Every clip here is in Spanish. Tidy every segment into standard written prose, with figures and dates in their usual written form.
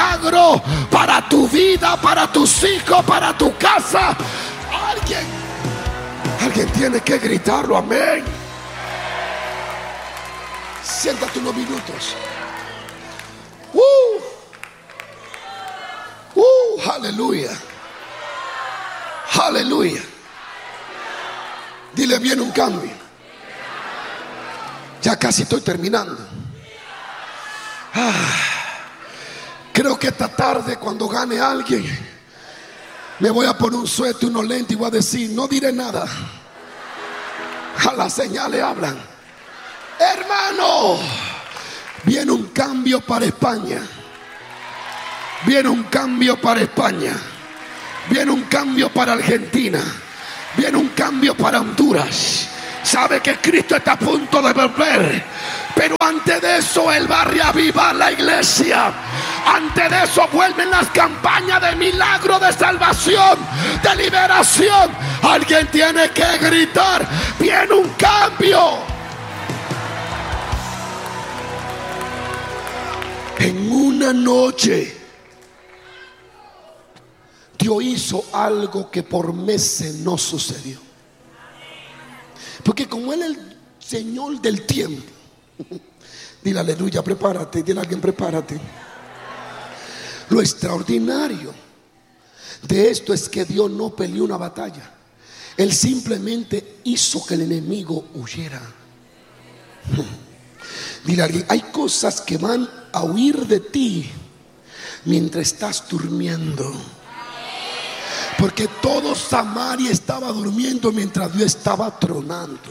milagro para tu vida, para tus hijos, para tu casa. Alguien tiene que gritarlo, amén. Siéntate unos minutos. Aleluya. Aleluya. Dile, viene un cambio. Ya casi estoy terminando. Creo que esta tarde, cuando gane alguien, me voy a poner un suéter, unos lentes y voy a decir, no diré nada. A las señales hablan. Hermano, viene un cambio para España. Viene un cambio para España. Viene un cambio para Argentina. Viene un cambio para Honduras. Sabe que Cristo está a punto de volver, pero antes de eso Él va a reavivar la iglesia. Antes de eso vuelven las campañas de milagro, de salvación, de liberación. Alguien tiene que gritar, viene un cambio. En una noche Dios hizo algo que por meses no sucedió. Porque como Él es el Señor del tiempo. Dile aleluya, prepárate. Dile a alguien, prepárate. Lo extraordinario de esto es que Dios no peleó una batalla. Él simplemente hizo que el enemigo huyera. Dile a alguien, hay cosas que van a huir de ti mientras estás durmiendo. Porque todo Samaria estaba durmiendo mientras Dios estaba tronando.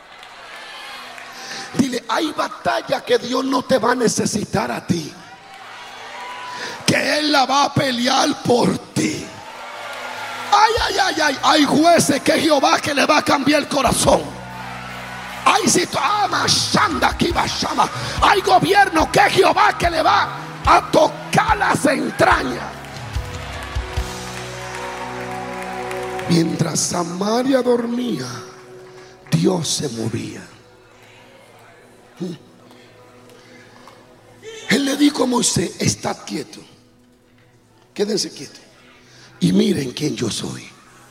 Dile, hay batalla que Dios no te va a necesitar a ti, que Él la va a pelear por ti. Hay jueces que Jehová que le va a cambiar el corazón. Hay gobierno que Jehová que le va a tocar las entrañas. Mientras Samaria dormía, Dios se movía. Él le dijo a Moisés, estad quieto, quédense quietos y miren quién yo soy.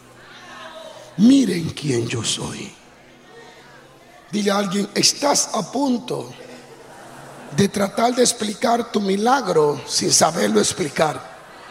Miren quién yo soy. Dile a alguien, estás a punto de tratar de explicar tu milagro sin saberlo explicar.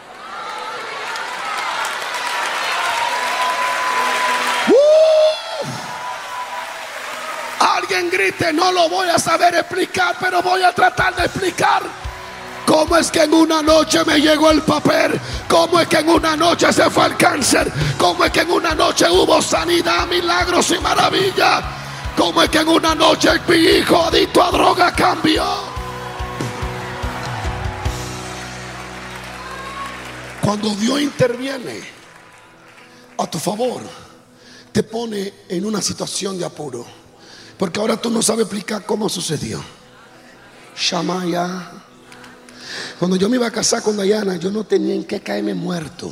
Alguien grite, no lo voy a saber explicar, pero voy a tratar de explicar. ¿Cómo es que en una noche me llegó el papel? ¿Cómo es que en una noche se fue el cáncer? ¿Cómo es que en una noche hubo sanidad, milagros y maravillas? ¿Cómo es que en una noche mi hijo adicto a droga cambió? Cuando Dios interviene a tu favor, te pone en una situación de apuro, porque ahora tú no sabes explicar cómo sucedió. Shamaya. Cuando yo me iba a casar con Dayana, yo no tenía en qué caerme muerto.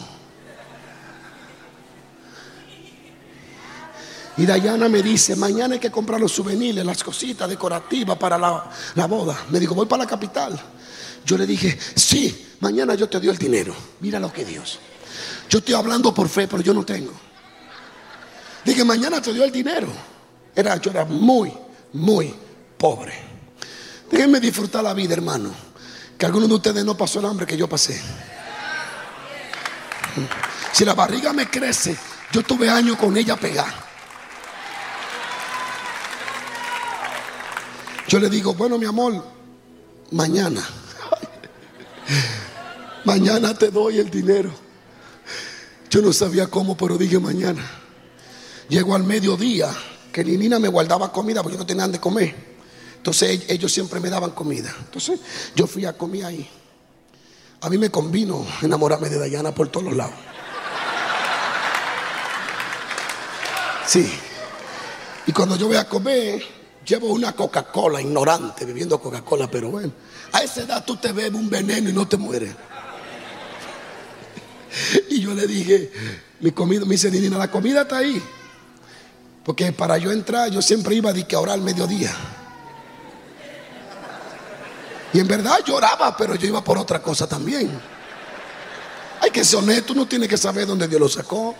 Y Dayana me dice, mañana hay que comprar los souvenirs, las cositas decorativas para la boda. Me dijo, voy para la capital. Yo le dije, sí, mañana yo te doy el dinero. Mira lo que Dios. Yo estoy hablando por fe, pero yo no tengo. Dije, mañana te doy el dinero. Yo era muy, muy pobre. Déjenme disfrutar la vida, hermano, que algunos de ustedes no pasó el hambre que yo pasé. Si la barriga me crece, yo tuve años con ella pegada. Yo le digo, bueno, mi amor, mañana te doy el dinero. Yo no sabía cómo, pero dije mañana. Llego al mediodía, que ni Nina me guardaba comida porque yo no tenía nada de comer. Entonces ellos siempre me daban comida. Entonces yo fui a comer ahí. A mí me convino enamorarme de Dayana por todos los lados. Sí. Y cuando yo voy a comer, llevo una Coca-Cola, ignorante, bebiendo Coca-Cola, pero bueno, a esa edad tú te bebes un veneno y no te mueres. Y yo le dije, mi comida, me dice Nina, la comida está ahí. Porque para yo entrar, yo siempre iba a orar al mediodía. Y en verdad lloraba, pero yo iba por otra cosa también. Hay que ser honesto, uno tiene que saber dónde Dios lo sacó.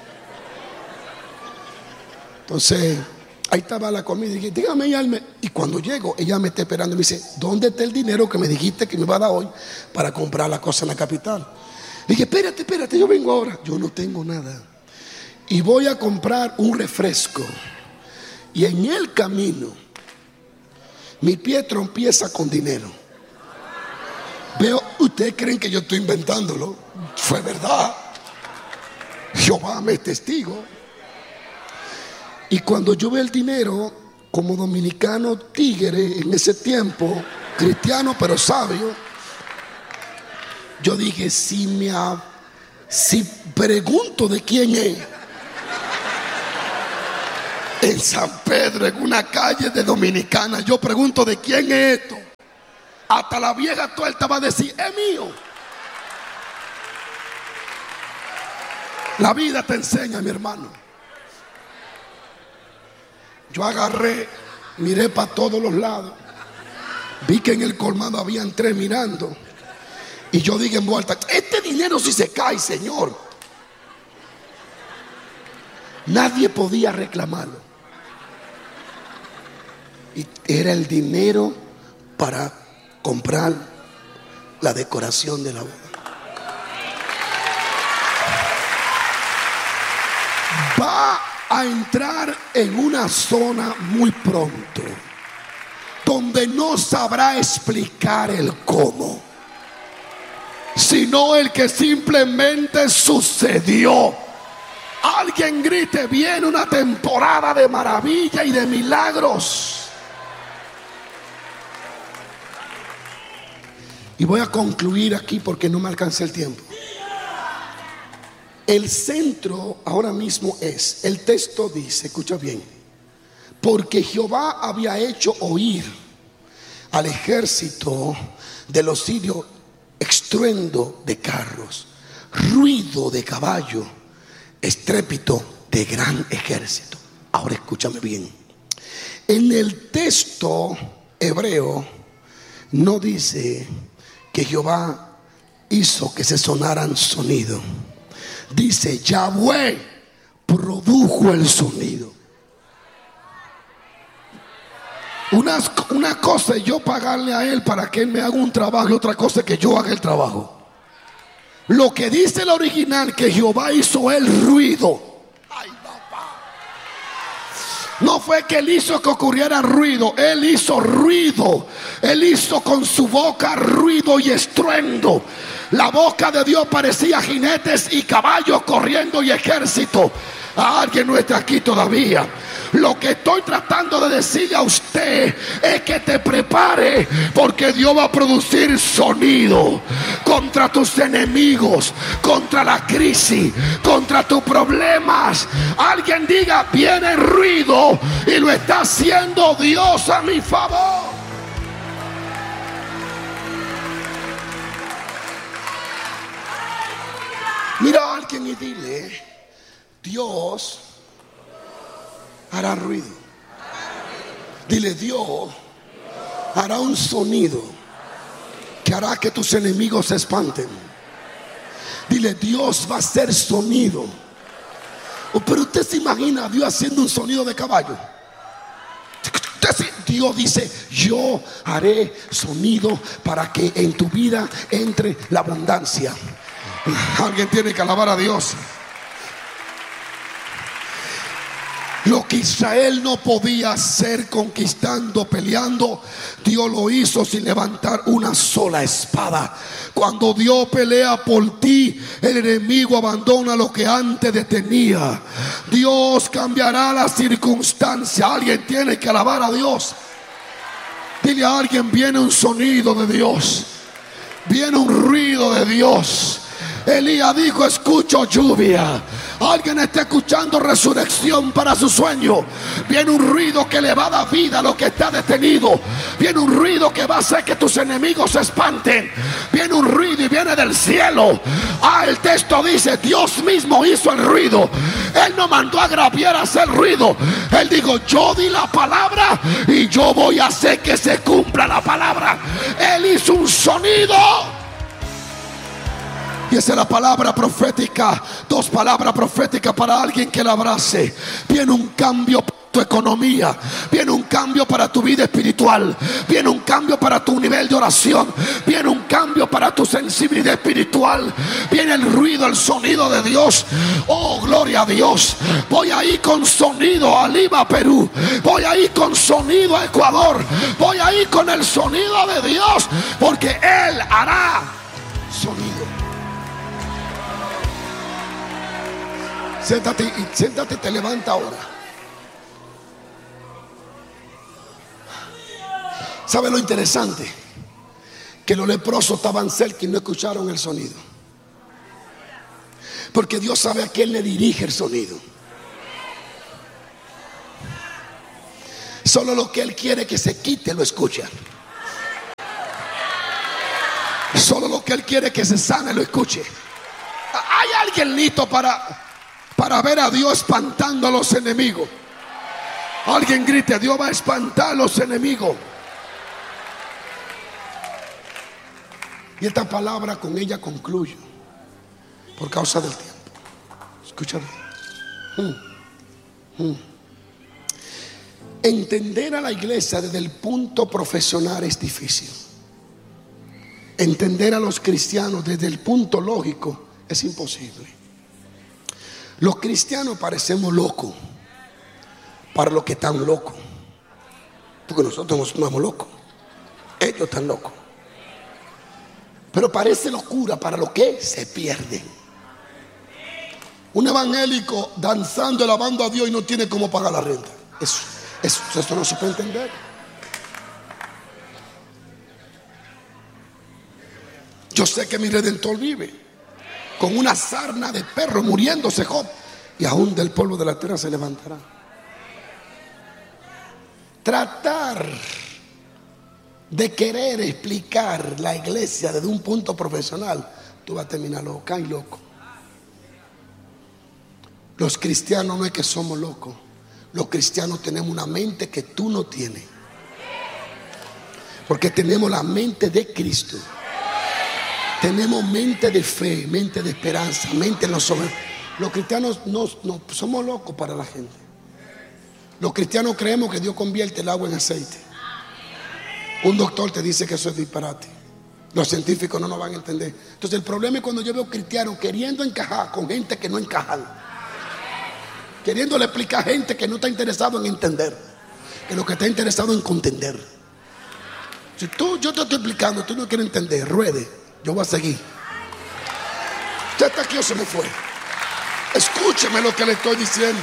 Entonces, ahí estaba la comida y dije, dígame, y cuando llego, ella me está esperando y me dice, ¿dónde está el dinero que me dijiste que me iba a dar hoy para comprar la cosa en la capital? Le dije, espérate, yo vengo ahora. Yo no tengo nada. Y voy a comprar un refresco. Y en el camino, mi pie tropieza con dinero. Veo, ¿ustedes creen que yo estoy inventándolo? Fue verdad. Jehová me es testigo. Y cuando yo veo el dinero, como dominicano tigre en ese tiempo, cristiano pero sabio, yo dije, si pregunto de quién es, en San Pedro, en una calle de Dominicana, yo pregunto de quién es esto, hasta la vieja tuerta va a decir, es mío. La vida te enseña, mi hermano. Yo agarré, miré para todos los lados, vi que en el colmado habían 3 mirando, y yo dije en voz alta, este dinero si se cae, Señor. Nadie podía reclamarlo. Y era el dinero para comprar la decoración de la boda. Va a entrar en una zona muy pronto donde no sabrá explicar el cómo, sino el que simplemente sucedió. Alguien grite, viene una temporada de maravilla y de milagros. Y voy a concluir aquí porque no me alcanza el tiempo. El centro ahora mismo es, el texto dice, escucha bien, porque Jehová había hecho oír al ejército de los sirios estruendo de carros, ruido de caballo, estrépito de gran ejército. Ahora escúchame bien. En el texto hebreo no dice que Jehová hizo que se sonaran sonido. Dice, Yahweh produjo el sonido. Una cosa es yo pagarle a él para que él me haga un trabajo, y otra cosa es que yo haga el trabajo. Lo que dice el original, que Jehová hizo el ruido. Ay, papá. No fue que él hizo que ocurriera ruido, él hizo ruido. Él hizo con su boca ruido y estruendo. La boca de Dios parecía jinetes y caballos corriendo y ejército. Alguien no está aquí todavía. Lo que estoy tratando de decirle a usted es que te prepare, porque Dios va a producir sonido contra tus enemigos, contra la crisis, contra tus problemas. Alguien diga, viene ruido y lo está haciendo Dios a mi favor. Mira a alguien y dile, Dios hará ruido. Dile, Dios hará un sonido que hará que tus enemigos se espanten. Dile, Dios va a hacer sonido. Pero usted se imagina a Dios haciendo un sonido de caballo. Dios dice, yo haré sonido para que en tu vida entre la abundancia. Alguien tiene que alabar a Dios. Lo que Israel no podía hacer conquistando, peleando, Dios lo hizo sin levantar una sola espada. Cuando Dios pelea por ti, el enemigo abandona lo que antes detenía. Dios cambiará la circunstancia. Alguien tiene que alabar a Dios. Dile a alguien, viene un sonido de Dios, viene un ruido de Dios. Elías dijo, escucho lluvia. Alguien está escuchando resurrección para su sueño. Viene un ruido que le va a dar vida a lo que está detenido. Viene un ruido que va a hacer que tus enemigos se espanten. Viene un ruido y viene del cielo. El texto dice, Dios mismo hizo el ruido. Él no mandó a Gabriel a hacer ruido. Él dijo: yo di la palabra y yo voy a hacer que se cumpla la palabra. Él hizo un sonido. Y esa es la palabra profética. Dos palabras proféticas para alguien que la abrace. Viene un cambio para tu economía. Viene un cambio para tu vida espiritual. Viene un cambio para tu nivel de oración. Viene un cambio para tu sensibilidad espiritual. Viene el ruido, el sonido de Dios. Oh, gloria a Dios. Voy a ir con sonido a Lima, Perú. Voy a ir con sonido a Ecuador. Voy a ir con el sonido de Dios, porque Él hará sonido. Siéntate y te levanta ahora. ¿Sabe lo interesante? Que los leprosos estaban cerca y no escucharon el sonido. Porque Dios sabe a quién le dirige el sonido. Solo lo que Él quiere que se quite lo escucha. Solo lo que Él quiere que se sane lo escuche. ¿Hay alguien listo para ver a Dios espantando a los enemigos? Alguien grite: Dios va a espantar a los enemigos. Y esta palabra, con ella concluyo, por causa del tiempo. Escúchame. Entender a la iglesia desde el punto profesional es difícil. Entender a los cristianos desde el punto lógico es imposible. Los cristianos parecemos locos para los que están locos, porque nosotros no somos locos, ellos están locos. Pero parece locura para los que se pierden. Un evangélico danzando, alabando a Dios y no tiene cómo pagar la renta. Eso no se puede entender. Yo sé que mi Redentor vive. Con una sarna de perro muriéndose Job, y aún del polvo de la tierra se levantará. Tratar de querer explicar la iglesia desde un punto profesional, tú vas a terminar loca y loco. Los cristianos no es que somos locos. Los cristianos tenemos una mente que tú no tienes, porque tenemos la mente de Cristo. Tenemos mente de fe, mente de esperanza, mente en los sobrenaturales. Los cristianos no somos locos para la gente. Los cristianos creemos que Dios convierte el agua en aceite. Un doctor te dice que eso es disparate. Los científicos no nos van a entender. Entonces el problema es cuando yo veo cristianos queriendo encajar con gente que no encajan, queriéndole explicar a gente que no está interesado en entender, que lo que está interesado en contender. Si yo te estoy explicando, tú no quieres entender, ruede, yo voy a seguir. ¿Usted está aquí o se me fue? Escúcheme lo que le estoy diciendo.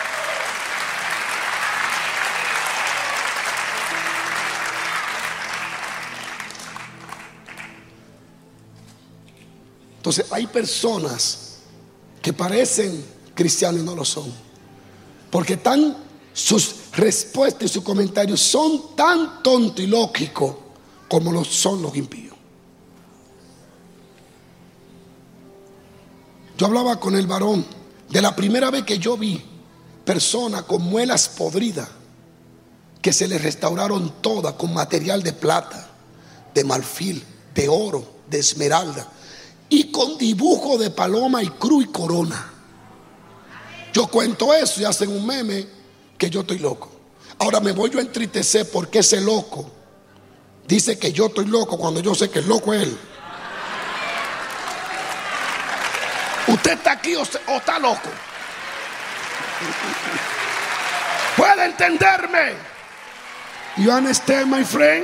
Entonces hay personas que parecen cristianos y no lo son, porque sus respuestas y sus comentarios son tan tontos y lógicos como lo son los impíos. Yo hablaba con el varón de la primera vez que yo vi personas con muelas podridas que se les restauraron todas con material de plata, de marfil, de oro, de esmeralda, y con dibujo de paloma y cruz y corona. Yo cuento eso y hacen un meme que yo estoy loco. Ahora me voy yo a entristecer porque ese loco dice que yo estoy loco cuando yo sé que el loco es él. ¿Usted está aquí o está loco? ¿Puede entenderme? You understand, my friend?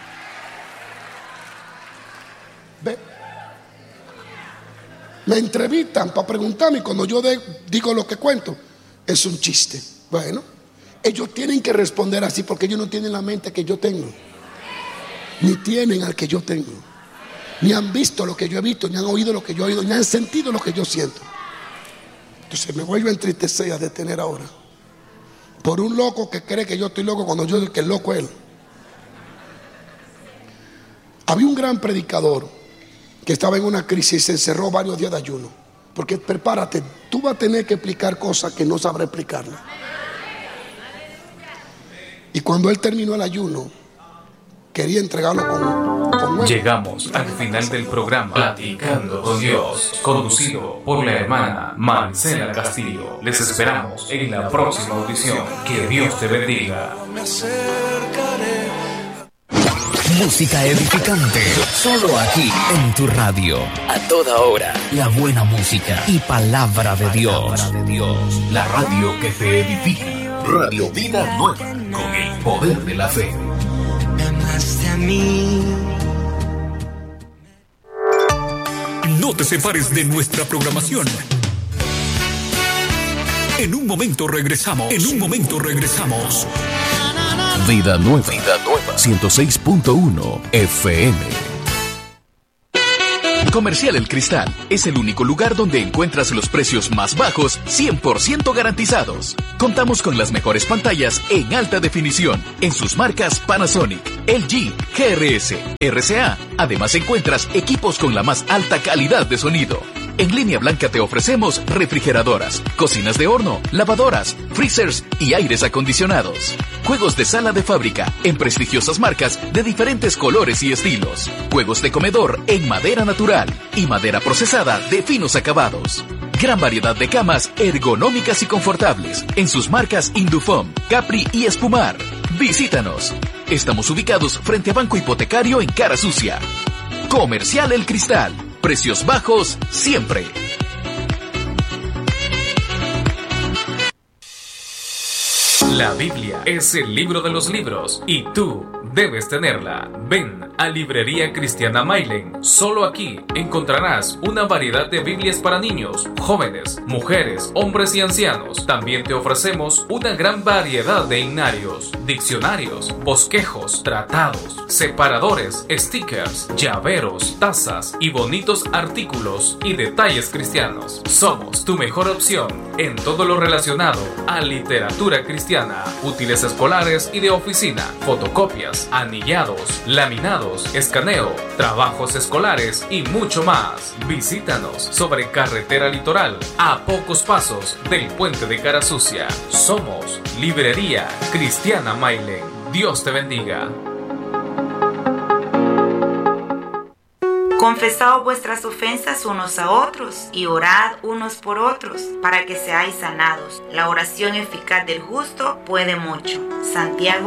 Me entrevistan para preguntarme y cuando yo digo lo que cuento, es un chiste. Bueno, ellos tienen que responder así porque ellos no tienen la mente que yo tengo, ni tienen al que yo tengo, ni han visto lo que yo he visto, ni han oído lo que yo he oído, ni han sentido lo que yo siento. Entonces me vuelvo a entristecer, a detener ahora por un loco que cree que yo estoy loco cuando yo digo que el loco es él. Había un gran predicador que estaba en una crisis y se encerró varios días de ayuno. Porque prepárate, tú vas a tener que explicar cosas que no sabrás explicarlas. Y cuando él terminó el ayuno, quería entregarlo con nuevo. Llegamos al final del programa Platicando con Dios, conducido por la hermana Marcela Castillo. Les esperamos en la próxima audición. Que Dios te bendiga. Música edificante, solo aquí en tu radio. A toda hora, la buena música y palabra de Dios. La radio que te edifica. Radio Vida Nueva, con el poder de la fe. Amaste a mí. No te separes de nuestra programación. En un momento regresamos. Vida Nueva, 106.1 FM. Comercial El Cristal es el único lugar donde encuentras los precios más bajos 100% garantizados. Contamos con las mejores pantallas en alta definición en sus marcas Panasonic, LG, GRS, RCA. Además encuentras equipos con la más alta calidad de sonido. En línea blanca te ofrecemos refrigeradoras, cocinas de horno, lavadoras, freezers y aires acondicionados. Juegos de sala de fábrica en prestigiosas marcas de diferentes colores y estilos. Juegos de comedor en madera natural y madera procesada de finos acabados. Gran variedad de camas ergonómicas y confortables en sus marcas Indufom, Capri y Espumar. Visítanos. Estamos ubicados frente a Banco Hipotecario en Cara Sucia. Comercial El Cristal. Precios bajos siempre. La Biblia es el libro de los libros y tú debes tenerla. Ven a Librería Cristiana Mailen. Solo aquí encontrarás una variedad de Biblias para niños, jóvenes, mujeres, hombres y ancianos. También te ofrecemos una gran variedad de himnarios, diccionarios, bosquejos, tratados, separadores, stickers, llaveros, tazas y bonitos artículos y detalles cristianos. Somos tu mejor opción en todo lo relacionado a literatura cristiana, útiles escolares y de oficina, fotocopias, anillados, laminados, escaneo, trabajos escolares y mucho más. Visítanos sobre Carretera Litoral, a pocos pasos del puente de Cara Sucia. Somos Librería Cristiana Mailen. Dios te bendiga. Confesaos vuestras ofensas unos a otros y orad unos por otros para que seáis sanados. La oración eficaz del justo puede mucho. Santiago